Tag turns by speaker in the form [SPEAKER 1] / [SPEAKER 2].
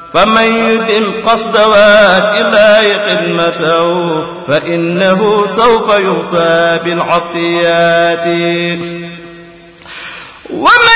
[SPEAKER 1] فمن يدم قصد إلى خدمته فإنه سوف يوصى بالعطيات.